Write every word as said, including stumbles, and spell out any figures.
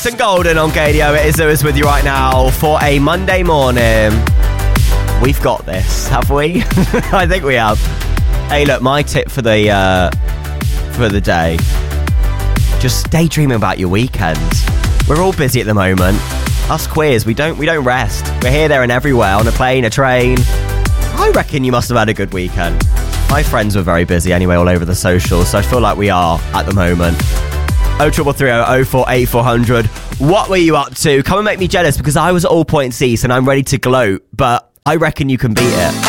Nice and golden on Gadio. It is Lewis with you right now for a Monday morning. We've got this, have we? I think we have. Hey, look, my tip for the uh, for the day: just daydreaming about your weekends. We're all busy at the moment. Us queers, we don't we don't rest. We're here, there, and everywhere on a plane, a train. I reckon you must have had a good weekend. My friends were very busy anyway, all over the socials, so I feel like we are at the moment. oh three three three oh oh four eight four hundred. What were you up to? Come and make me jealous, because I was at All Points East and I'm ready to gloat, but I reckon you can beat it.